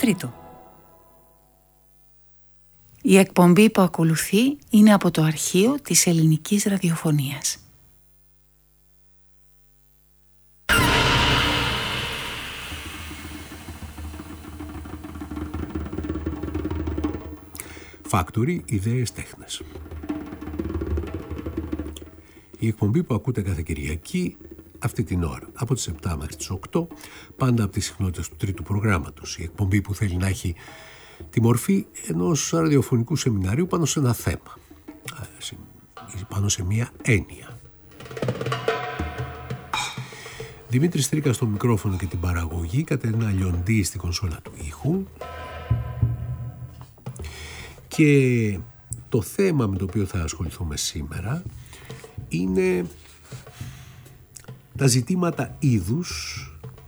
τρίτο. Η εκπομπή που ακολουθεί είναι από το αρχείο της ελληνικής ραδιοφωνίας. Factory, ιδέες τέχνες. Η εκπομπή που ακούτε κάθε Κυριακή αυτή την ώρα, από τις 7 μέχρι τις 8, πάντα από τις συχνότητες του τρίτου προγράμματος. Η εκπομπή που θέλει να έχει τη μορφή ενός ραδιοφωνικού σεμιναρίου πάνω σε ένα θέμα, πάνω σε μία έννοια. Δημήτρης Τρίκας στο μικρόφωνο και την παραγωγή, Κατερίνα Λιοντή στην κονσόλα του ήχου. Και το θέμα με το οποίο θα ασχοληθούμε σήμερα είναι τα ζητήματα είδους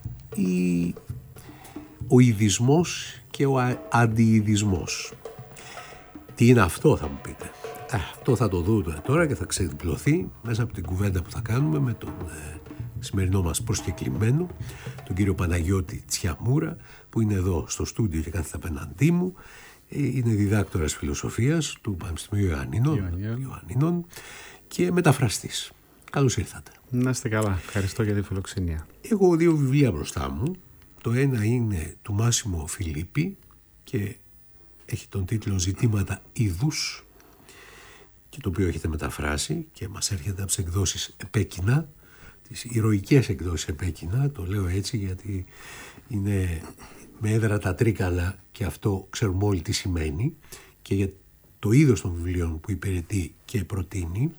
ή ο ειδισμός και ο αντιειδισμός. Τι είναι αυτό, θα μου πείτε. Αυτό θα το δούμε τώρα και θα ξεδιπλωθεί μέσα από την κουβέντα που θα κάνουμε με τον σημερινό μας προσκεκλημένο, τον κύριο Παναγιώτη Τσιαμούρα, που είναι εδώ στο στούντιο και κάθεται απέναντί μου. Είναι διδάκτορας φιλοσοφίας του Πανεπιστημίου Ιωαννίνων και μεταφραστής. Καλώς ήρθατε. Να είστε καλά. Ευχαριστώ για τη φιλοξενία. Έχω 2 βιβλία μπροστά μου. Το ένα είναι του Μάσιμο Φιλίππη και έχει τον τίτλο «Ζητήματα είδους», και το οποίο έχετε μεταφράσει και μας έρχεται από τις εκδόσεις Επέκεινα, τις ηρωικές εκδόσεις Επέκεινα. Το λέω έτσι γιατί είναι με έδρα τα Τρίκαλα και αυτό ξέρουμε όλοι τι σημαίνει, και για το είδος των βιβλίων που υπηρετεί και προτείνει.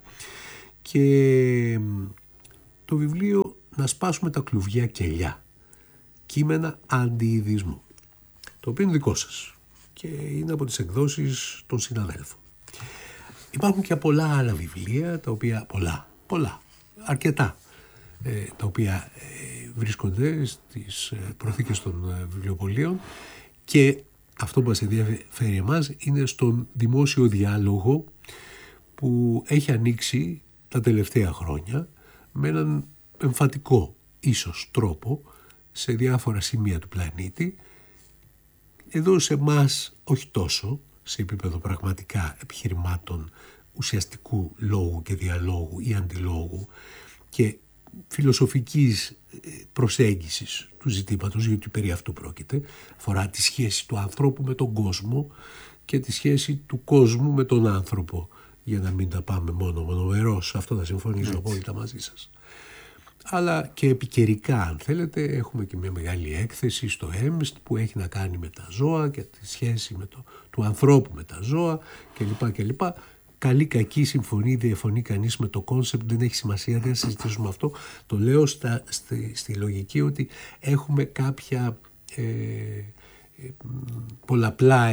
Και το βιβλίο «Να σπάσουμε τα κλουβιά κελιά», κείμενα αντιειδισμού, το οποίο είναι δικό σας και είναι από τις εκδόσεις των συναδέλφων. Υπάρχουν και πολλά άλλα βιβλία, τα οποία αρκετά, τα οποία βρίσκονται στις προθήκες των βιβλιοπωλείων, και αυτό που μας ενδιαφέρει εμάς είναι στον δημόσιο διάλογο που έχει ανοίξει τα τελευταία χρόνια με έναν εμφατικό ίσως τρόπο σε διάφορα σημεία του πλανήτη. Εδώ σε εμάς όχι τόσο σε επίπεδο πραγματικά επιχειρημάτων ουσιαστικού λόγου και διαλόγου ή αντιλόγου και φιλοσοφικής προσέγγισης του ζητήματος, γιατί περί αυτού πρόκειται. Αφορά τη σχέση του ανθρώπου με τον κόσμο και τη σχέση του κόσμου με τον άνθρωπο, για να μην τα πάμε μόνο μονομερώς. Αυτό θα συμφωνήσω απόλυτα μαζί σας. Αλλά και επικαιρικά, αν θέλετε, έχουμε και μια μεγάλη έκθεση στο ΕΜΣΤ που έχει να κάνει με τα ζώα και τη σχέση του ανθρώπου με τα ζώα κλπ. Καλή κακή συμφωνεί, διαφωνεί κανείς με το κόνσεπτ, δεν έχει σημασία, δεν συζητήσουμε αυτό. Το λέω στη λογική ότι έχουμε κάποια πολλαπλά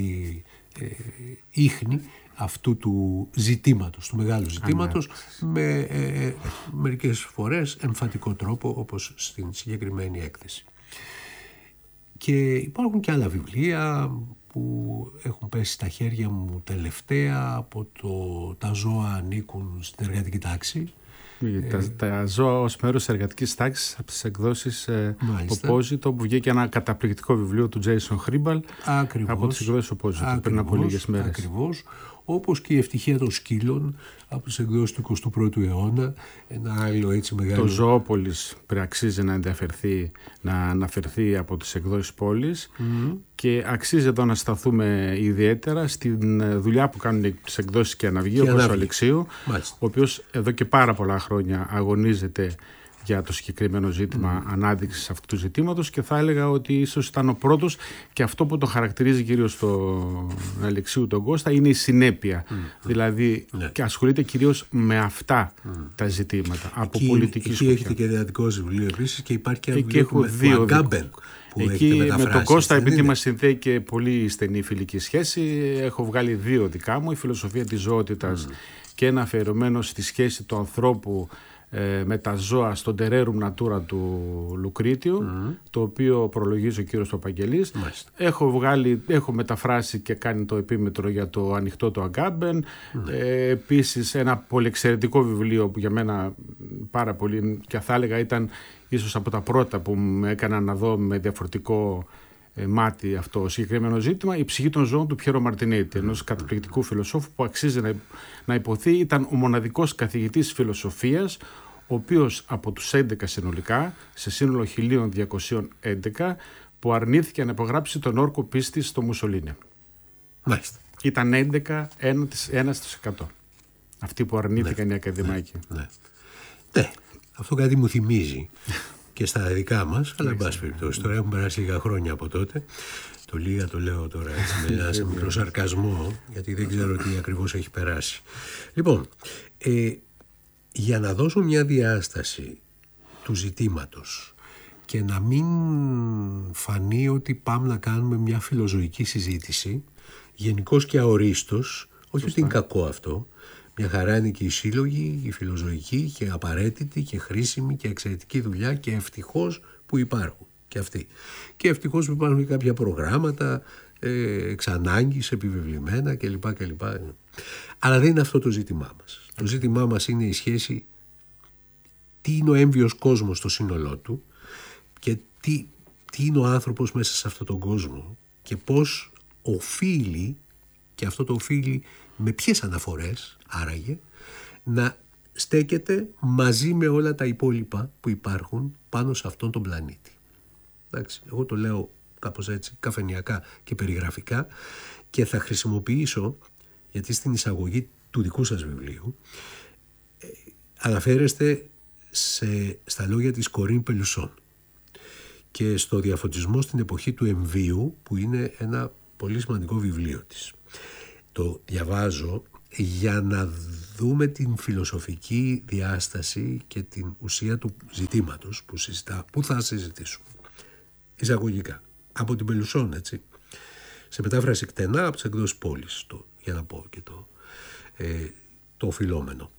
ίχνη αυτού του ζητήματος, του μεγάλου ζητήματος, με μερικές φορές εμφατικό τρόπο, όπως στην συγκεκριμένη έκθεση. Και υπάρχουν και άλλα βιβλία που έχουν πέσει στα χέρια μου τελευταία, από «Τα ζώα ανήκουν στην εργατική τάξη». Τα ζώα ως μέρος της εργατικής τάξης, από τις εκδόσεις Οπόζητο, που βγήκε ένα καταπληκτικό βιβλίο του Τζέισον Χρήμπαλ από τις εκδόσεις Οπόζητο πριν από λίγες μέρες. Ακριβώς. Όπως και η ευτυχία των σκύλων από τις εκδόσεις του 21ου αιώνα, ένα άλλο έτσι μεγάλο. Το Ζωόπολης αξίζει να αναφερθεί από τις εκδόσεις Πόλης, και αξίζει εδώ να σταθούμε ιδιαίτερα στην δουλειά που κάνουν τις εκδόσεις και Αναυγή, όπως ο Αλεξίου, ο οποίος εδώ και πάρα πολλά χρόνια αγωνίζεται για το συγκεκριμένο ζήτημα ανάδειξης αυτού του ζητήματος, και θα έλεγα ότι ίσως ήταν ο πρώτος, και αυτό που το χαρακτηρίζει κυρίως τον Αλεξίου τον Κώστα είναι η συνέπεια. Δηλαδή και ασχολείται κυρίως με αυτά τα ζητήματα από πολιτική σκοπιά. Εκεί έχετε και διαδικό βιβλίο επίσης, και υπάρχει και ένα βιβλίο με Αγκάμπεν. Εκεί με τον Κώστα, επειδή μας συνδέει και πολύ στενή φιλική σχέση, έχω βγάλει 2 δικά μου, η φιλοσοφία της ζωότητας και ένα αφιερωμένο στη σχέση του ανθρώπου με τα ζώα στον Terrarum Natura του Λουκρίτιου, το οποίο προλογίζει ο κύριος Παπαγγελής. Έχω μεταφράσει και κάνει το επίμετρο για το ανοιχτό το Αγκάμπεν. Επίσης ένα πολυεξαιρετικό βιβλίο που για μένα πάρα πολύ, και θα έλεγα ήταν ίσως από τα πρώτα που με έκανα να δω με διαφορετικό μάτι αυτό το συγκεκριμένο ζήτημα, η ψυχή των ζώων του Πιέρο Μαρτινέτη, ενός καταπληκτικού φιλοσόφου που αξίζει να υποθεί. Ήταν ο μοναδικός καθηγητής φιλοσοφίας, ο οποίος από τους 11 συνολικά, σε σύνολο 1211, που αρνήθηκε να υπογράψει τον όρκο πίστης στο Μουσολίνι. Μάλιστα. Ήταν 11, 1%. Αυτοί που αρνήθηκαν οι ακαδημαϊκοί. Ναι, αυτό κάτι μου θυμίζει και στα δικά μας, αλλά εν πάση περιπτώσει. Τώρα έχουν περάσει λίγα χρόνια από τότε. Το λίγα το λέω τώρα έτσι, με ένα μικρό σαρκασμό, γιατί δεν ξέρω τι ακριβώς έχει περάσει. Λοιπόν, για να δώσω μια διάσταση του ζητήματος και να μην φανεί ότι πάμε να κάνουμε μια φιλοζωική συζήτηση, γενικώς και αορίστος, όχι ότι είναι κακό αυτό, μια χαρά είναι και οι σύλλογοι, η φιλοζωική και απαραίτητη και χρήσιμη και εξαιρετική δουλειά και ευτυχώς που υπάρχουν και αυτοί. Και ευτυχώς που υπάρχουν και κάποια προγράμματα εξ ανάγκης, επιβεβλημένα κλπ. Αλλά δεν είναι αυτό το ζήτημά μας. Το ζήτημά μας είναι η σχέση, τι είναι ο έμβιος κόσμος στο σύνολό του και τι είναι ο άνθρωπος μέσα σε αυτόν τον κόσμο και πώς οφείλει, και αυτό το οφείλει με ποιες αναφορές άραγε, να στέκεται μαζί με όλα τα υπόλοιπα που υπάρχουν πάνω σε αυτόν τον πλανήτη. Εντάξει, εγώ το λέω κάπως έτσι καφενειακά και περιγραφικά και θα χρησιμοποιήσω, γιατί στην εισαγωγή του δικού σας βιβλίου αναφέρεστε στα λόγια της Κορίν Πελουσόν και στο Διαφωτισμό στην εποχή του εμβίου, που είναι ένα πολύ σημαντικό βιβλίο της. Το διαβάζω για να δούμε την φιλοσοφική διάσταση και την ουσία του ζητήματος που θα συζητήσουμε. Εισαγωγικά. Από την Πελουσόν, έτσι. Σε μετάφραση εκτενά από τις εκδόσεις Πόλης, για να πω και το οφειλόμενο.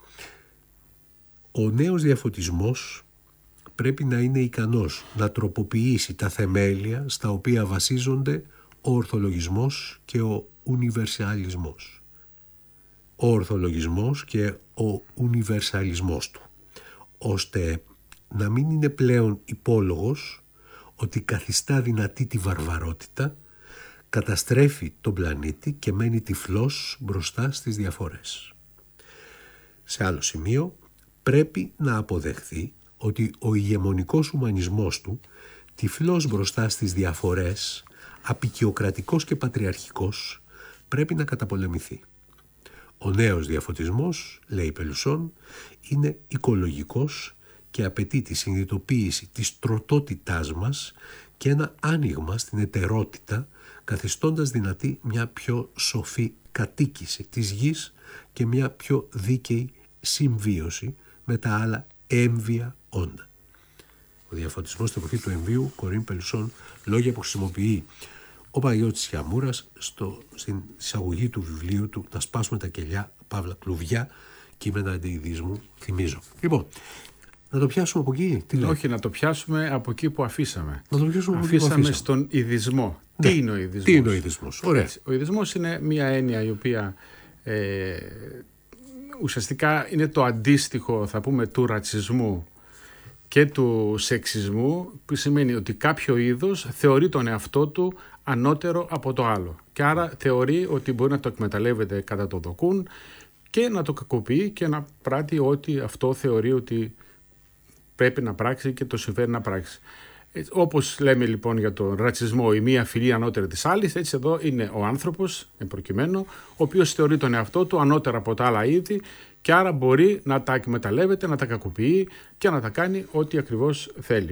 Ο νέος διαφωτισμός πρέπει να είναι ικανός να τροποποιήσει τα θεμέλια στα οποία βασίζονται ο ορθολογισμός και ο ουνιβερσαλισμός. Ο ορθολογισμός και ο ουνιβερσαλισμός του, ώστε να μην είναι πλέον υπόλογος ότι καθιστά δυνατή τη βαρβαρότητα, καταστρέφει τον πλανήτη και μένει τυφλός μπροστά στις διαφορές. Σε άλλο σημείο, πρέπει να αποδεχθεί ότι ο ηγεμονικός ουμανισμός του, τυφλός μπροστά στις διαφορές, απικιοκρατικός και πατριαρχικός, πρέπει να καταπολεμηθεί. Ο νέος διαφωτισμός, λέει Πελουσόν, είναι οικολογικός και απαιτεί τη συνειδητοποίηση της τροτότητάς μας και ένα άνοιγμα στην ετερότητα, καθιστώντας δυνατή μια πιο σοφή κατοίκηση της γης και μια πιο δίκαιη συμβίωση με τα άλλα έμβια όντα. Ο διαφωτισμός στην εποχή του εμβίου, Κορίν Πελουσόν, λόγια που χρησιμοποιεί ο Παναγιώτης Χιαμούρας στην εισαγωγή του βιβλίου του «Να σπάσουμε τα κελιά, παύλα κλουβιά, κείμενα αντιειδισμού», θυμίζω. Λοιπόν, να το πιάσουμε από εκεί. Όχι, να το πιάσουμε από εκεί που αφήσαμε. Να το πιάσουμε από εκεί που αφήσαμε στον ειδισμό. Ναι. Τι είναι ο ειδισμός? Τι είναι ο ειδισμός? Ωραία. Ο ειδισμός είναι μια έννοια η οποία ουσιαστικά είναι το αντίστοιχο, θα πούμε, του ρατσισμού και του σεξισμού, που σημαίνει ότι κάποιο είδος θεωρεί τον εαυτό του ανώτερο από το άλλο και άρα θεωρεί ότι μπορεί να το εκμεταλλεύεται κατά το δοκούν και να το κακοποιεί και να πράττει ό,τι αυτό θεωρεί ότι πρέπει να πράξει και το συμφέρει να πράξει. Όπως λέμε λοιπόν για τον ρατσισμό, η μία φυλή ανώτερη της άλλης, έτσι εδώ είναι ο άνθρωπος, προκειμένου, ο οποίος θεωρεί τον εαυτό του ανώτερα από τα άλλα είδη και άρα μπορεί να τα εκμεταλλεύεται, να τα κακοποιεί και να τα κάνει ό,τι ακριβώς θέλει.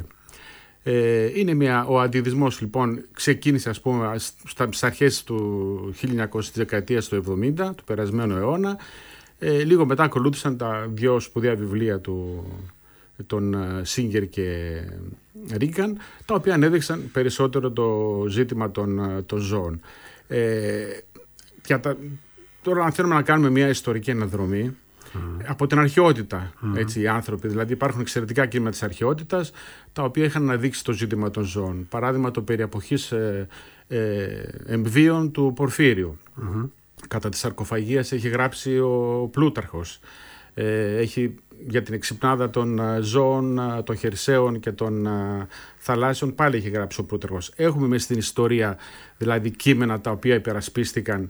Ο αντιειδισμός λοιπόν ξεκίνησε, ας πούμε, στις αρχές του 1900, της δεκαετίας του 70, του περασμένου αιώνα. Λίγο μετά ακολούθησαν τα δύο σπουδαία βιβλία των Σίγκερ και Ρίγκαν, τα οποία ανέδειξαν περισσότερο το ζήτημα των ζώων. Τώρα αν θέλουμε να κάνουμε μια ιστορική αναδρομή, από την αρχαιότητα, έτσι, οι άνθρωποι, δηλαδή υπάρχουν εξαιρετικά κείμενα της αρχαιότητας τα οποία είχαν αναδείξει το ζήτημα των ζώων. Παράδειγμα, το περί εποχής εμβίων του Πορφύριου. Κατά της σαρκοφαγίας έχει γράψει ο Πλούταρχος. έχει για την εξυπνάδα των ζώων, των χερσαίων και των θαλάσσιων, πάλι έχει γράψει ο Πλούταρχος. Έχουμε μέσα στην ιστορία δηλαδή κείμενα τα οποία υπερασπίστηκαν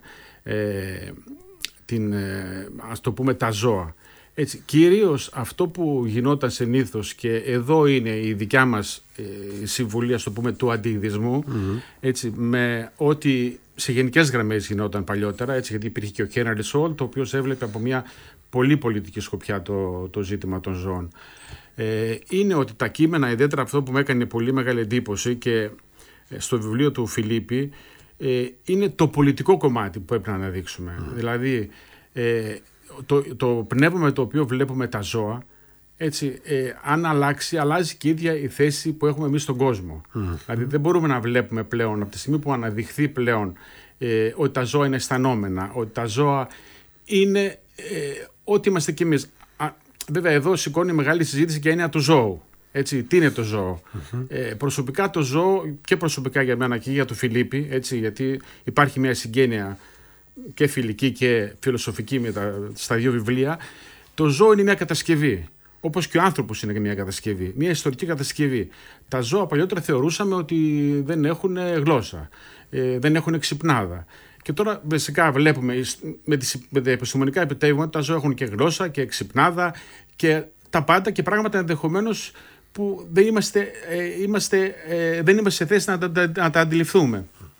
ας το πούμε τα ζώα. Έτσι, κυρίως αυτό που γινόταν συνήθως, και εδώ είναι η δικιά μας συμβουλή, ας το πούμε, του αντιειδισμού, έτσι, με ό,τι σε γενικές γραμμές γινόταν παλιότερα, έτσι, γιατί υπήρχε και ο Χένρι Σόλ, το οποίο έβλεπε από μια πολύ πολιτική σκοπιά το ζήτημα των ζώων. Είναι ότι τα κείμενα, ιδιαίτερα αυτό που μου έκανε πολύ μεγάλη εντύπωση και στο βιβλίο του Φιλίππη, είναι το πολιτικό κομμάτι που πρέπει να αναδείξουμε. Δηλαδή, το πνεύμα με το οποίο βλέπουμε τα ζώα, έτσι, αν αλλάζει και η ίδια η θέση που έχουμε εμείς στον κόσμο. Δηλαδή δεν μπορούμε να βλέπουμε πλέον, από τη στιγμή που αναδειχθεί πλέον ότι τα ζώα είναι αισθανόμενα, ότι τα ζώα είναι ό,τι είμαστε κι εμείς. Βέβαια εδώ σηκώνει μεγάλη συζήτηση για έννοια του ζώου. Έτσι, τι είναι το ζώο? Προσωπικά το ζώο, και προσωπικά για μένα και για τον Φιλίππη, έτσι, γιατί υπάρχει μια συγγένεια και φιλική και φιλοσοφική στα δύο βιβλία, το ζώο είναι μια κατασκευή. Όπως και ο άνθρωπος είναι μια κατασκευή, μια ιστορική κατασκευή. Τα ζώα παλιότερα θεωρούσαμε ότι δεν έχουν γλώσσα, δεν έχουν ξυπνάδα. Και τώρα βασικά βλέπουμε με τα επιστημονικά επιτεύγματα τα ζώα έχουν και γλώσσα και ξυπνάδα και τα πάντα, και πράγματα ενδεχομένως που δεν είμαστε σε θέση να τα αντιληφθούμε.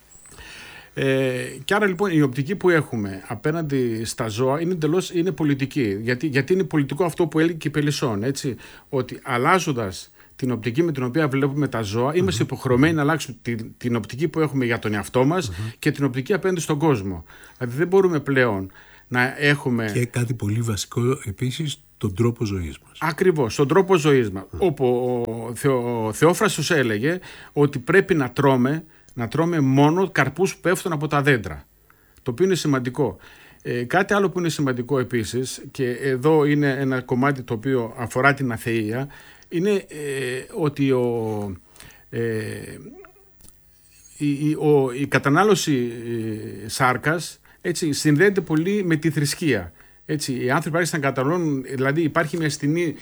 Και άρα λοιπόν η οπτική που έχουμε απέναντι στα ζώα είναι πολιτική. Γιατί είναι πολιτικό αυτό που έλεγε και η Πελισσόν, έτσι, ότι αλλάζοντας την οπτική με την οποία βλέπουμε τα ζώα, είμαστε υποχρεωμένοι να αλλάξουμε την οπτική που έχουμε για τον εαυτό μας και την οπτική απέναντι στον κόσμο. Δηλαδή δεν μπορούμε πλέον να έχουμε... Και κάτι πολύ βασικό επίσης, τον τρόπο ζωής μας. Ακριβώς, τον τρόπο ζωής μας. Όπου ο Θεόφραστος έλεγε ότι πρέπει να τρώμε μόνο καρπούς που πέφτουν από τα δέντρα. Το οποίο είναι σημαντικό. Κάτι άλλο που είναι σημαντικό επίσης, και εδώ είναι ένα κομμάτι το οποίο αφορά την αθεΐα, είναι ότι η κατανάλωση σάρκας, έτσι, συνδέεται πολύ με τη θρησκεία. Έτσι, οι άνθρωποι άρχισαν να καταναλώνουν, δηλαδή υπάρχει μια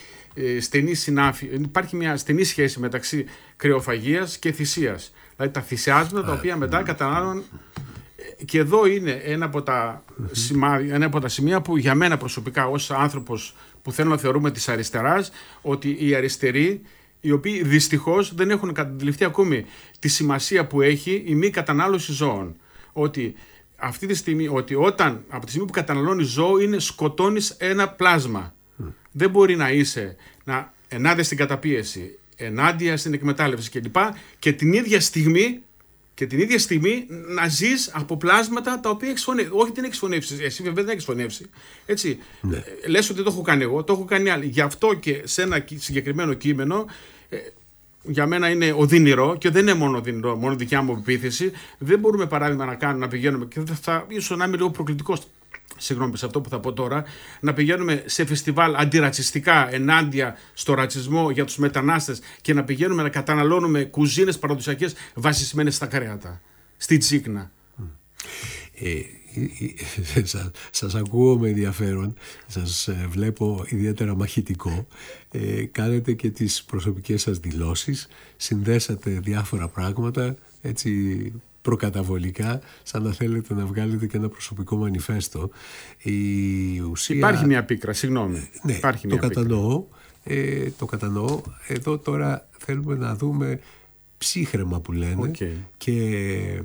υπάρχει μια στενή σχέση μεταξύ κρεοφαγίας και θυσίας. Δηλαδή τα θυσιάσματα τα οποία μετά κατανάλωναν. Και εδώ είναι ένα από τα σημεία που για μένα προσωπικά, ως άνθρωπος που θέλω να θεωρούμε της αριστεράς, ότι οι αριστεροί, οι οποίοι δυστυχώς δεν έχουν αντιληφθεί ακόμη τη σημασία που έχει η μη κατανάλωση ζώων. Ότι αυτή τη στιγμή, ότι από τη στιγμή που καταναλώνεις ζώο, σκοτώνεις ένα πλάσμα. Δεν μπορεί να είσαι ενάντια στην καταπίεση, ενάντια στην εκμετάλλευση κλπ. Και την ίδια στιγμή να ζεις από πλάσματα τα οποία έχεις φωνεύσει. Όχι, δεν έχεις φωνεύσει. Εσύ βέβαια δεν έχεις φωνεύσει. Έτσι. Ναι. Λες ότι το έχω κάνει εγώ, το έχω κάνει άλλοι. Γι' αυτό και σε ένα συγκεκριμένο κείμενο, για μένα είναι οδυνηρό, και δεν είναι μόνο οδυνηρό, μόνο δικιά μου επίθεση. Δεν μπορούμε παράδειγμα να πηγαίνουμε, και ίσως να είμαι λίγο προκλητικός, συγγνώμη σε αυτό που θα πω τώρα, να πηγαίνουμε σε φεστιβάλ αντιρατσιστικά ενάντια στο ρατσισμό για τους μετανάστες και να πηγαίνουμε να καταναλώνουμε κουζίνες παραδοσιακές βασισμένες στα κρέατα, στη τσίκνα. Σας ακούω με ενδιαφέρον, σας βλέπω ιδιαίτερα μαχητικό, κάνετε και τις προσωπικές σας δηλώσεις, συνδέσατε διάφορα πράγματα, έτσι προκαταβολικά, σαν να θέλετε να βγάλετε και ένα προσωπικό μανιφέστο. Υπάρχει μια πίκρα, συγγνώμη. Ναι, υπάρχει το κατανοώ. Εδώ τώρα θέλουμε να δούμε ψύχραιμα που λένε, και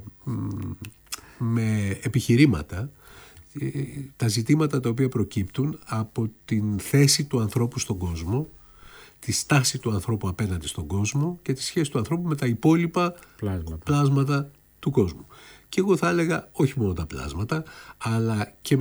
με επιχειρήματα τα ζητήματα τα οποία προκύπτουν από την θέση του ανθρώπου στον κόσμο, τη στάση του ανθρώπου απέναντι στον κόσμο και τη σχέση του ανθρώπου με τα υπόλοιπα πλάσματα του κόσμου. Και εγώ θα έλεγα όχι μόνο τα πλάσματα, αλλά και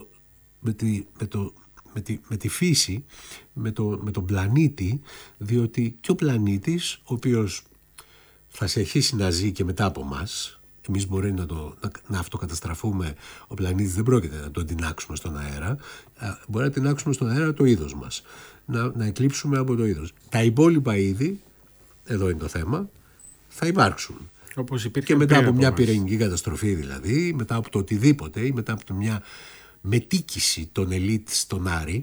με τη φύση, με τον πλανήτη, διότι και ο πλανήτης, ο οποίος θα συνεχίσει να ζει και μετά από μας, εμείς μπορεί να αυτοκαταστραφούμε, ο πλανήτης δεν πρόκειται να τον τινάξουμε στον αέρα, μπορεί να τινάξουμε στον αέρα το είδος μας, να εκλείψουμε από το είδος. Τα υπόλοιπα είδη, εδώ είναι το θέμα, θα υπάρξουν. Όπως και μετά από μια πυρηνική καταστροφή, δηλαδή, μετά από το οτιδήποτε, ή μετά από μια μετίκηση των ελίτ στον Άρη,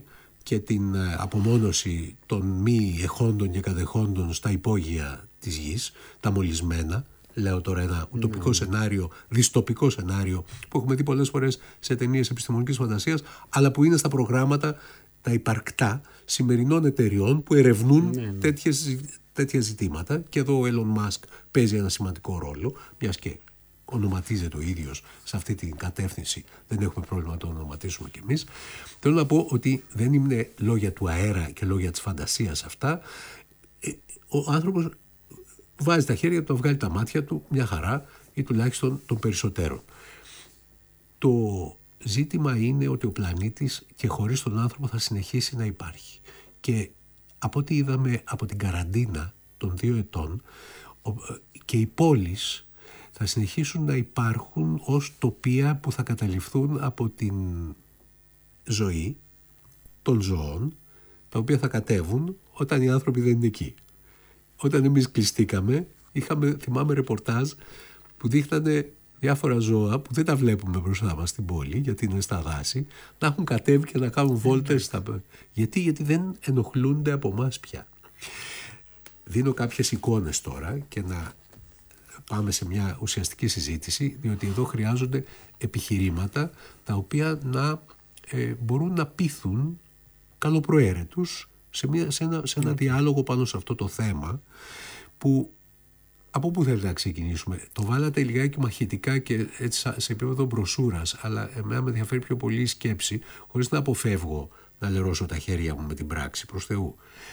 και την απομόνωση των μη εχόντων και κατεχόντων στα υπόγεια της γης, τα μολυσμένα. Λέω τώρα ένα ουτοπικό σενάριο, δυστοπικό σενάριο που έχουμε δει πολλές φορές σε ταινίες επιστημονικής φαντασίας, αλλά που είναι στα προγράμματα τα υπαρκτά σημερινών εταιριών που ερευνούν τέτοια ζητήματα. Και εδώ ο Elon Musk παίζει ένα σημαντικό ρόλο, μιας και ονοματίζεται ο ίδιος σε αυτή την κατεύθυνση, δεν έχουμε πρόβλημα να το ονοματίσουμε κι εμείς. Θέλω να πω ότι δεν είναι λόγια του αέρα και λόγια της φαντασίας αυτά. Ο άνθρωπος βάζει τα χέρια του, βγάλει τα μάτια του, μια χαρά, ή τουλάχιστον των περισσότερων. Το ζήτημα είναι ότι ο πλανήτης και χωρίς τον άνθρωπο θα συνεχίσει να υπάρχει. Και από ό,τι είδαμε από την καραντίνα των 2 ετών, και οι πόλεις θα συνεχίσουν να υπάρχουν ως τοπία που θα καταληφθούν από την ζωή των ζώων, τα οποία θα κατέβουν όταν οι άνθρωποι δεν είναι εκεί. Όταν εμείς κλειστήκαμε, θυμάμαι ρεπορτάζ που δείχνανε διάφορα ζώα που δεν τα βλέπουμε μπροστά μας στην πόλη, γιατί είναι στα δάση, να έχουν κατέβει και να κάνουν βόλτες. Γιατί δεν ενοχλούνται από εμάς πια. Δίνω κάποιες εικόνες τώρα και να πάμε σε μια ουσιαστική συζήτηση, διότι εδώ χρειάζονται επιχειρήματα τα οποία να μπορούν να πείθουν καλοπροαίρετους σε ένα διάλογο πάνω σε αυτό το θέμα, που από πού θέλετε να ξεκινήσουμε? Το βάλατε λιγάκι μαχητικά και έτσι σε επίπεδο μπροσούρας, αλλά εμένα με ενδιαφέρει πιο πολύ η σκέψη, χωρίς να αποφεύγω να λερώσω τα χέρια μου με την πράξη, προς Θεού.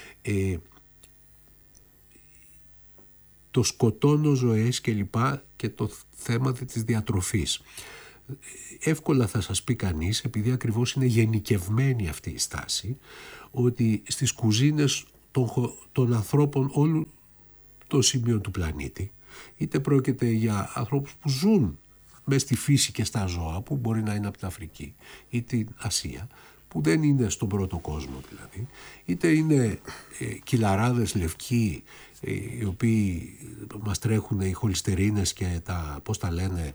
Το σκοτώνω ζωές και λοιπά, και το θέμα της διατροφής. Εύκολα θα σας πει κανείς, επειδή ακριβώς είναι γενικευμένη αυτή η στάση, ότι στις κουζίνες των ανθρώπων όλου το σημείο του πλανήτη, είτε πρόκειται για ανθρώπους που ζουν μες στη φύση και στα ζώα, που μπορεί να είναι από την Αφρική ή την Ασία, που δεν είναι στον πρώτο κόσμο δηλαδή, είτε είναι κυλαράδες λευκοί, οι οποίοι μας τρέχουν οι χολυστερίνες και τα, πώς τα λένε,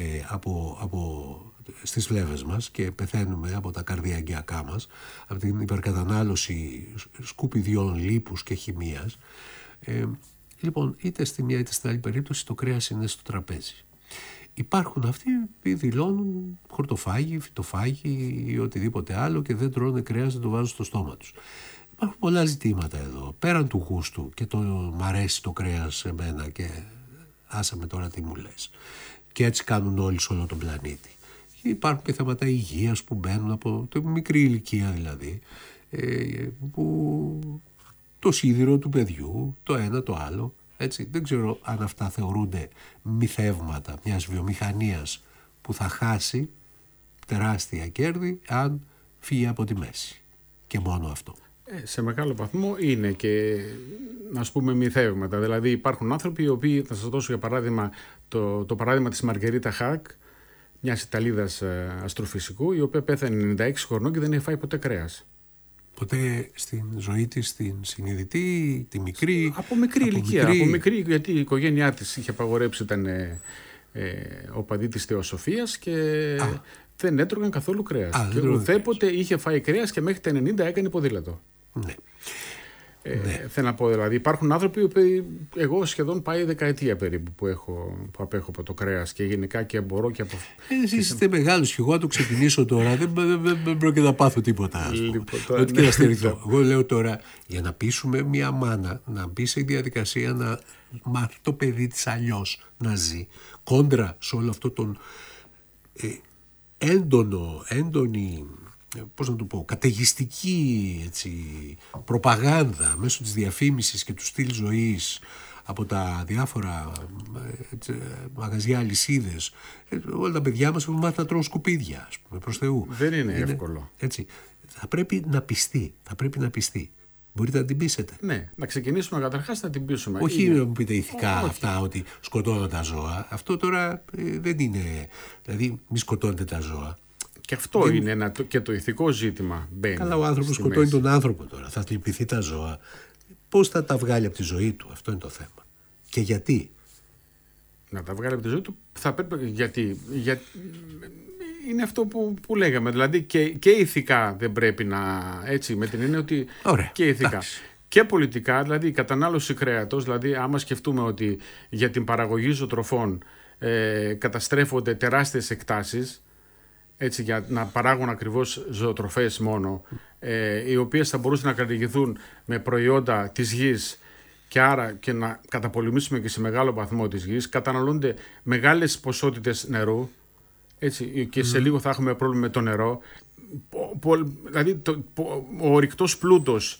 στις φλέβες μας και πεθαίνουμε από τα καρδιαγγειακά μας, από την υπερκατανάλωση σκουπιδιών, λίπους και χημείας. Λοιπόν, είτε στη μία είτε στην άλλη περίπτωση το κρέας είναι στο τραπέζι. Υπάρχουν αυτοί που δηλώνουν χορτοφάγοι, φυτοφάγοι ή οτιδήποτε άλλο και δεν τρώνε κρέας, δεν το βάζουν στο στόμα τους. Υπάρχουν πολλά ζητήματα εδώ, πέραν του γούστου, και μ' αρέσει το κρέας σε μένα και άσε με τώρα τι μου λες. Και έτσι κάνουν όλοι σε όλο τον πλανήτη. Υπάρχουν και θέματα υγείας που μπαίνουν από τη μικρή ηλικία δηλαδή, που το σίδηρο του παιδιού, το ένα το άλλο. Έτσι, δεν ξέρω αν αυτά θεωρούνται μυθεύματα μιας βιομηχανίας που θα χάσει τεράστια κέρδη αν φύγει από τη μέση. Και μόνο αυτό. Σε μεγάλο βαθμό είναι και, ας πούμε, μυθεύματα. Δηλαδή υπάρχουν άνθρωποι οι οποίοι, θα σας δώσω για παράδειγμα το παράδειγμα της Μαργερίτα Χακ, μιας Ιταλίδας αστροφυσικού, η οποία πέθανε 96 χρονών και δεν είχε φάει ποτέ κρέας. Ποτέ στην ζωή της, την συνειδητή, τη μικρή. Από μικρή ηλικία. Από μικρή, γιατί η οικογένειά της είχε απαγορέψει, ήταν οπαδοί της Θεοσοφίας και δεν έτρωγαν καθόλου κρέας. Και ουδέποτε είχε φάει κρέας και μέχρι τα 90 έκανε ποδήλατο. Ναι. Θέλω να πω, δηλαδή, υπάρχουν άνθρωποι που εγώ σχεδόν πάει δεκαετία περίπου που απέχω από το κρέας και γενικά και μπορώ και από. Εσείς είστε μεγάλος και εγώ να το ξεκινήσω τώρα. Δεν πρόκειται να πάθω τίποτα. Ό,τι και να στερηθώ. Εγώ λέω τώρα, για να πείσουμε μια μάνα να μπει σε διαδικασία να μάθει το παιδί της αλλιώς να ζει, κόντρα σε όλο αυτό τον έντονη, πώς να το πω, καταιγιστική προπαγάνδα μέσω της διαφήμισης και του στυλ ζωής από τα διάφορα μαγαζιά, αλυσίδες. Όλα τα παιδιά μας έχουν μάθει να τρώνε σκουπίδια, ας πούμε, προς Θεού. Δεν είναι εύκολο. Έτσι. Θα πρέπει να πιστεί. Μπορείτε να την πείσετε. Ναι, να ξεκινήσουμε καταρχάς να την πείσουμε. Όχι να μου πείτε ηθικά αυτά, ότι σκοτώνω τα ζώα. Αυτό τώρα δεν είναι. Δηλαδή, μη σκοτώνετε τα ζώα. Και αυτό είναι και το ηθικό ζήτημα. Καλά, ο άνθρωπος σκοτώνει τον άνθρωπο τώρα. Θα λυπηθεί τα ζώα. Πώς θα τα βγάλει από τη ζωή του? Αυτό είναι το θέμα. Και γιατί? Να τα βγάλει από τη ζωή του θα πρέπει. Γιατί είναι αυτό που λέγαμε. Δηλαδή και ηθικά δεν πρέπει να. Έτσι, με την έννοια ότι. Ωραία, και ηθικά. εντάξει. Και πολιτικά, δηλαδή η κατανάλωση κρέατος, δηλαδή άμα σκεφτούμε ότι για την παραγωγή ζωοτροφών καταστρέφονται τεράστιες εκτάσεις, έτσι, για να παράγουν ακριβώς ζωοτροφές μόνο, οι οποίες θα μπορούσαν να καλλιεργηθούν με προϊόντα της γης και άρα και να καταπολεμήσουμε και σε μεγάλο βαθμό της γης, καταναλώνται μεγάλες ποσότητες νερού, έτσι, και σε λίγο θα έχουμε πρόβλημα με το νερό. Δηλαδή ο ορυκτός πλούτος,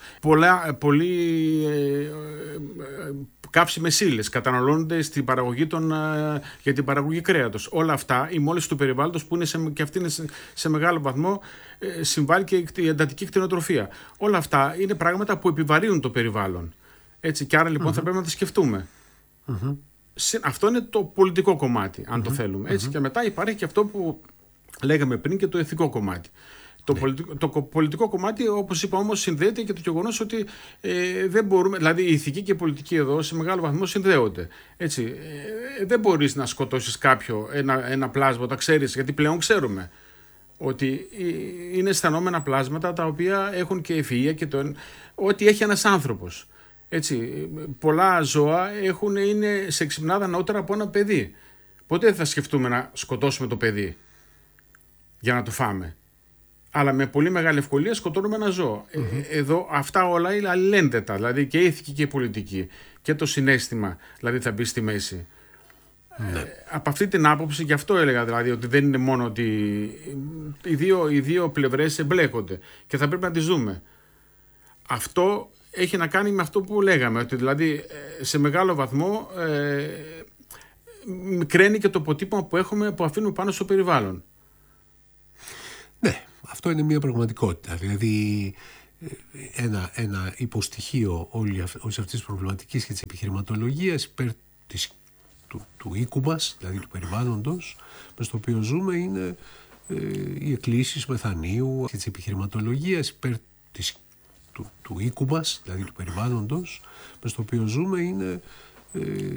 καύσιμες ύλες καταναλώνονται στην παραγωγή για την παραγωγή κρέατος. Όλα αυτά, η μόλυνση του περιβάλλοντος που είναι και αυτή είναι σε μεγάλο βαθμό, συμβάλλει και η εντατική κτηνοτροφία. Όλα αυτά είναι πράγματα που επιβαρύνουν το περιβάλλον. Έτσι, και άρα λοιπόν θα πρέπει να τα σκεφτούμε. Αυτό είναι το πολιτικό κομμάτι, αν το θέλουμε. Έτσι, και μετά υπάρχει και αυτό που λέγαμε πριν, και το ηθικό κομμάτι. Το πολιτικό κομμάτι, όπως είπα όμως, συνδέεται και το γεγονός ότι δεν μπορούμε, δηλαδή η ηθική και η πολιτική εδώ σε μεγάλο βαθμό συνδέονται. Έτσι, δεν μπορείς να σκοτώσεις ένα πλάσμα όταν ξέρεις, γιατί πλέον ξέρουμε ότι είναι αισθανόμενα πλάσματα τα οποία έχουν και ευφυΐα και ό,τι έχει ένας άνθρωπος. Έτσι, πολλά ζώα είναι σε εξυπνάδα νεότερα από ένα παιδί. Ποτέ δεν θα σκεφτούμε να σκοτώσουμε το παιδί για να το φάμε. Αλλά με πολύ μεγάλη ευκολία σκοτώνουμε ένα ζώο. Εδώ αυτά όλα είναι αλληλένδετα. Δηλαδή και η ηθική και η πολιτική. Και το συναίσθημα δηλαδή θα μπει στη μέση. Από αυτή την άποψη, γι' αυτό έλεγα δηλαδή ότι δεν είναι μόνο ότι οι δύο πλευρές εμπλέκονται και θα πρέπει να τις δούμε. Αυτό έχει να κάνει με αυτό που λέγαμε, ότι δηλαδή σε μεγάλο βαθμό μικραίνει και το αποτύπωμα που αφήνουμε πάνω στο περιβάλλον. Ναι, αυτό είναι μια πραγματικότητα. Δηλαδή ένα υποστοιχείο όλης αυτής της προβληματικής και της επιχειρηματολογίας υπέρ του οίκου μας, δηλαδή του περιβάλλοντος μες στο οποίο ζούμε, είναι οι εκκλήσεις μεθανίου και της επιχειρηματολογίας υπέρ του οίκου μας, δηλαδή του περιβάλλοντος μες στο οποίο ζούμε, είναι